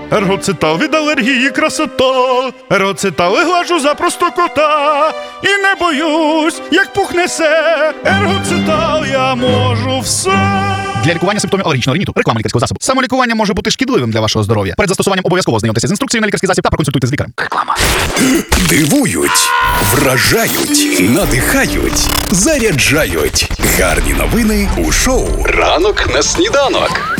Ергоцитал від алергії красота. Ергоцитал глажу за просто кота. І не боюсь, як пух несе. Ергоцитал я можу все. Для лікування симптомів алергічного риніту. Реклама лікарського засобу. Самолікування може бути шкідливим для вашого здоров'я. Перед застосуванням обов'язково знайомтеся з інструкцією на лікарський засіб та проконсультуйте з лікарем. Реклама. Дивують, вражають, надихають, заряджають. Гарні новини у шоу «Ранок на сніданок».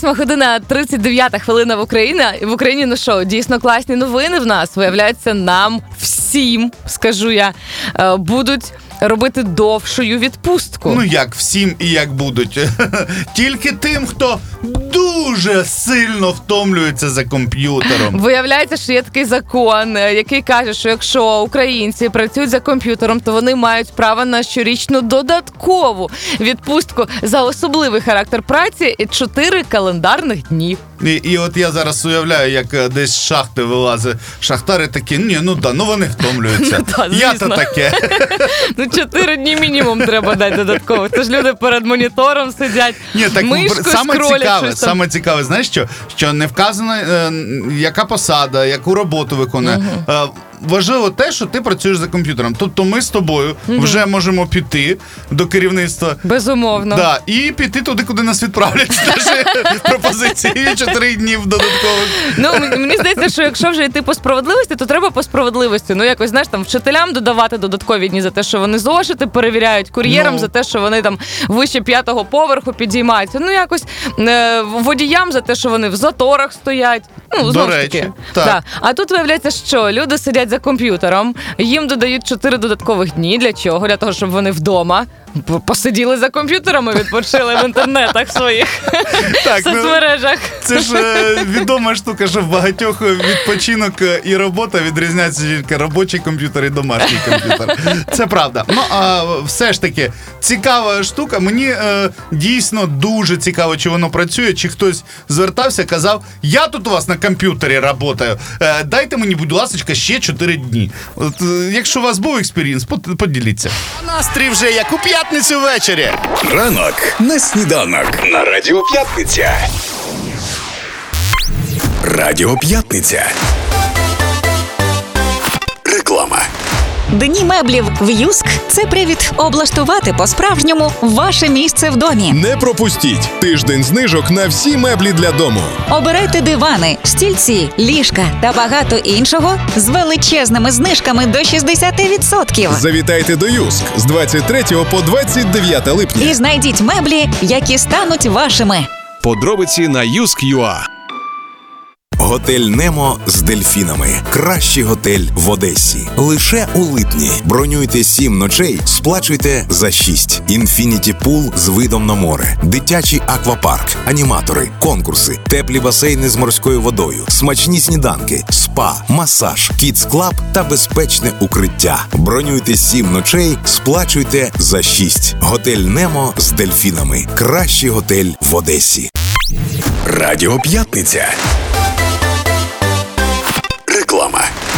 8:39 в Україні на шоу. Дійсно класні новини в нас. Виявляється, нам всім, скажу я, будуть робити довшою відпустку. Ну як всім і як будуть. Тільки тим, хто дуже сильно втомлюється за комп'ютером. Виявляється, що є такий закон, який каже, що якщо українці працюють за комп'ютером, то вони мають право на щорічну додаткову відпустку за особливий характер праці і 4 календарних дні. І от я зараз уявляю, як десь з шахти вилазить шахтари такі, вони втомлюються. Я-то таке. 4 дні мінімум треба дати додатково. Це ж люди перед монітором сидять, мишкою скролять щось там. Саме цікаве, знаєш що? Що не вказано, яка посада, яку роботу виконує. Важливо те, що ти працюєш за комп'ютером. Тобто ми з тобою вже можемо піти до керівництва. Безумовно. Да, і піти туди, куди нас відправлять. З пропозицією 4 днів додаткових. Мені здається, що якщо вже йти по справедливості, то треба по справедливості. Якось, знаєш, там вчителям додавати додаткові дні за те, що вони зошити перевіряють, кур'єрам за те, що вони там вище 5-го поверху підіймаються. Якось водіям за те, що вони в заторах стоять. До речі, так. Да. А тут виявляється, що люди сидять за комп'ютером, їм додають 4 додаткових дні. Для чого? Для того, щоб вони вдома посиділи за комп'ютерами, відпочили в інтернетах своїх соцмережах. Це ж відома штука, що в багатьох відпочинок і робота відрізняються тільки робочий комп'ютер і домашній комп'ютер. Це правда. А все ж таки, цікава штука. Мені дійсно дуже цікаво, чи воно працює, чи хтось звертався, казав, я тут у вас на комп'ютері працюю, дайте мені, будь ласка, ще 4 дні. От, якщо у вас був експірієнс, поділіться. Настрій вже як у п'ятницю ввечері. Ранок на сніданок на Радіо П'ятниця. Радіо П'ятниця. Реклама. Дні меблів в Юск – це привід облаштувати по-справжньому ваше місце в домі. Не пропустіть тиждень знижок на всі меблі для дому. Обирайте дивани, стільці, ліжка та багато іншого з величезними знижками до 60%. Завітайте до Юск з 23 по 29 липня. І знайдіть меблі, які стануть вашими. Подробиці на Юск.ua. Готель «Немо» з дельфінами. Кращий готель в Одесі. Лише у липні. Бронюйте 7 ночей, сплачуйте за 6. Інфініті пул з видом на море. Дитячий аквапарк. Аніматори. Конкурси. Теплі басейни з морською водою. Смачні сніданки. Спа. Масаж. Кідс-клаб та безпечне укриття. Бронюйте 7 ночей, сплачуйте за 6. Готель «Немо» з дельфінами. Кращий готель в Одесі. Радіо П'ятниця.